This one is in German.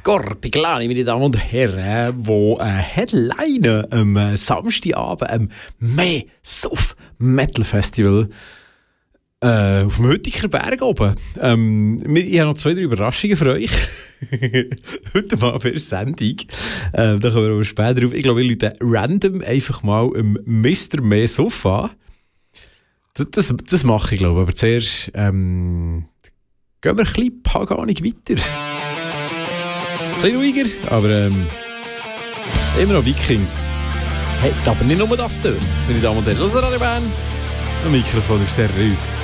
Scorpiglani, meine Damen und Herren, wo Headliner am Samstagabend am Mehr-Suff-Metal Festival auf dem Hüttiger Berg oben. Ich habe noch 2-3 Überraschungen für euch. Heute mal für eine Sendung. Da kommen wir aber später drauf. Ich glaube, ich rufe random einfach mal Mr. Mehr-Suff an. Das mache ich, glaube ich. Aber zuerst gehen wir ein bisschen paganig weiter. Ein bisschen ruhiger, aber immer noch Viking. Hey, aber nicht nur das dort, meine Damen und Herren. Das ist Radio Bern. Am Mikrofon ist der Rü.